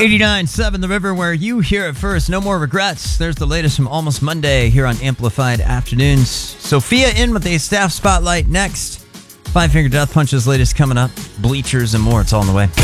89.7 The River, where you hear it first. No more regrets. There's the latest from Almost Monday here on Amplified Afternoons. Sophia in with a staff spotlight next. Five Finger Death Punch's latest coming up. Bleachers and more. It's all on the way.